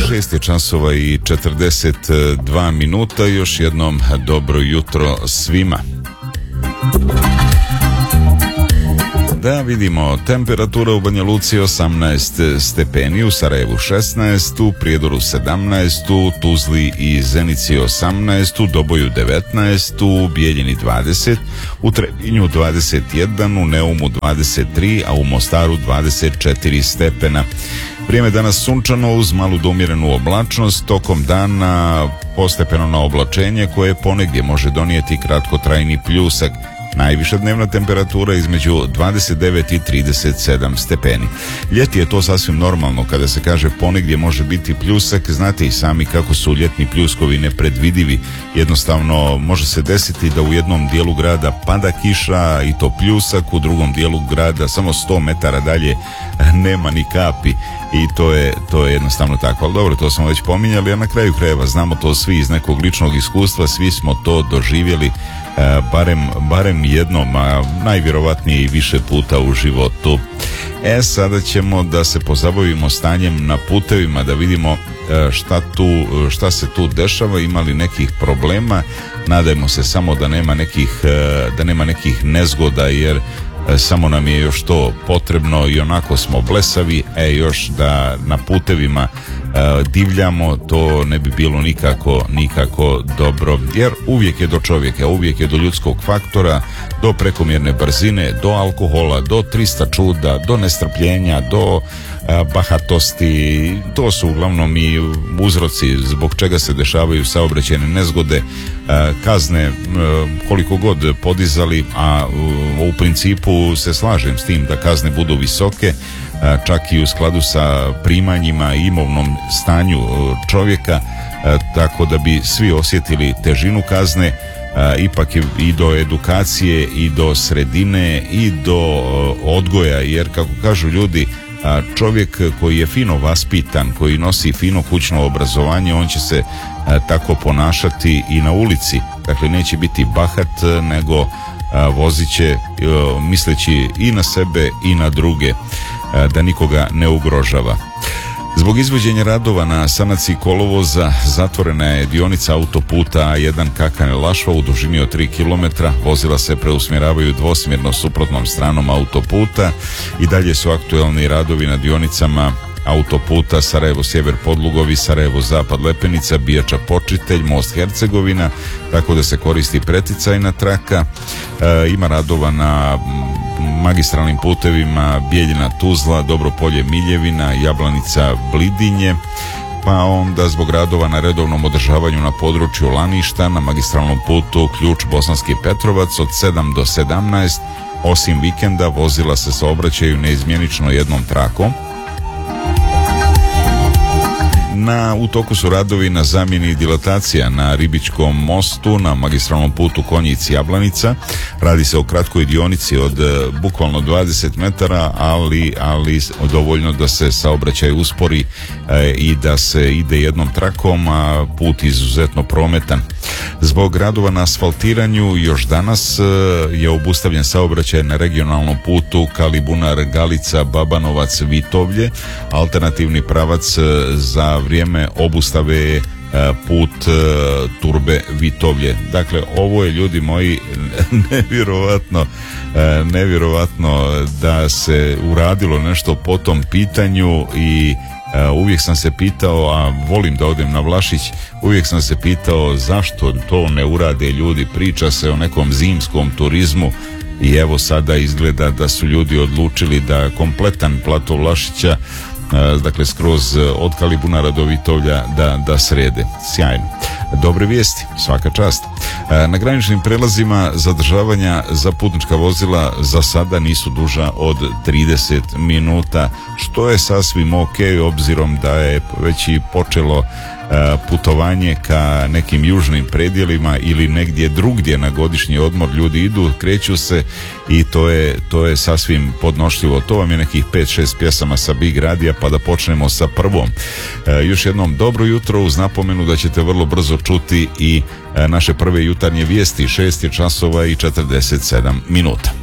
6 je časova i 42 minuta. Još jednom dobro jutro svima. Da vidimo, temperatura u Banja Luci 18 stepeni, u Sarajevu 16, u Prijedoru 17, u Tuzli i Zenici 18, u Doboju 19, u Bijeljini 20, u Trebinju 21, u Neumu 23, a u Mostaru 24 stepena. Vrijeme danas sunčano uz malu do umjerenu oblačnost, tokom dana postepeno na oblačenje koje ponegdje može donijeti kratkotrajni pljusak. Najviša dnevna temperatura između 29 i 37 stepeni. Ljeti je to sasvim normalno, kada se kaže ponegdje može biti pljusak, znate i sami kako su ljetni pljuskovi nepredvidivi. Jednostavno može se desiti da u jednom dijelu grada pada kiša i to pljusak, u drugom dijelu grada samo 100 metara dalje nema ni kapi i to je jednostavno tako. Ali dobro, to smo već pominjali, a na kraju krajeva znamo to svi iz nekog ličnog iskustva, svi smo to doživjeli barem jednom, a najvjerovatnije i više puta u životu. Sada ćemo da se pozabavimo stanjem na putevima, da vidimo šta se tu dešava, ima li nekih problema. Nadajmo se samo da nema nekih nezgoda, jer samo nam je još to potrebno i onako smo blesavi, još da na putevima divljamo, to ne bi bilo nikako dobro, jer uvijek je do čovjeka, uvijek je do ljudskog faktora, do prekomjerne brzine, do alkohola, do 300 čuda, do nestrpljenja, do bahatosti. To su uglavnom i uzroci zbog čega se dešavaju saobraćajne nezgode. Kazne koliko god podizali, a u principu se slažem s tim da kazne budu visoke, čak i u skladu sa primanjima i imovnom stanju čovjeka, tako da bi svi osjetili težinu kazne. Ipak je i do edukacije i do sredine i do odgoja, jer kako kažu ljudi, čovjek koji je fino vaspitan, koji nosi fino kućno obrazovanje, on će se tako ponašati i na ulici. Dakle, neće biti bahat, nego vozit će misleći i na sebe i na druge, da nikoga ne ugrožava. Zbog izvođenja radova na sanaciji kolovoza zatvorena je dionica autoputa A1 Kakane-Lašva u dužini od 3 km. Vozila se preusmjeravaju dvosmjerno suprotnom stranom autoputa. I dalje su aktuelni radovi na dionicama autoputa Sarajevo-Sjever Podlugovi, Sarajevo-Zapad Lepenica, Bijača Počitelj, Most Hercegovina, tako da se koristi preticajna traka. Ima radova na magistralnim putevima Bijeljina Tuzla, Dobropolje Miljevina, Jablanica Blidinje, pa onda zbog radova na redovnom održavanju na području Laništa na magistralnom putu Ključ Bosanski Petrovac od 7 do 17, osim vikenda vozila se saobraćaju neizmjenično jednom trakom. U toku su radovi na zamjeni dilatacija na Ribičkom mostu na magistralnom putu Konjic-Jablanica. Radi se o kratkoj dionici od bukvalno 20 metara, ali dovoljno da se saobraćaj uspori i da se ide jednom trakom, a put izuzetno prometan. Zbog radova na asfaltiranju još danas je obustavljen saobraćaj na regionalnom putu Kalibunar-Galica-Babanovac-Vitovlje. Alternativni pravac za vrijeme obustave je put Turbe-Vitovlje. Dakle, ovo je, ljudi moji, nevjerovatno da se uradilo nešto po tom pitanju i uvijek sam se pitao, a volim da odem na Vlašić, uvijek sam se pitao zašto to ne urade ljudi. Priča se o nekom zimskom turizmu i evo sada izgleda da su ljudi odlučili da kompletan plato Vlašića, dakle skroz od Kalibunara do Vitovlja, da srede. Sjajno. Dobre vijesti, svaka čast. Na graničnim prelazima zadržavanja za putnička vozila za sada nisu duža od 30 minuta, što je sasvim ok, obzirom da je već i počelo putovanje ka nekim južnim predjelima ili negdje drugdje na godišnji odmor. Ljudi idu, kreću se i to je sasvim podnošljivo. To vam je nekih 5-6 pjesama sa Big Radija, pa da počnemo sa prvom. Još jednom dobro jutro, uz napomenu da ćete vrlo brzo čuti i naše prve jutarnje vijesti. 6 je časova i 47 minuta.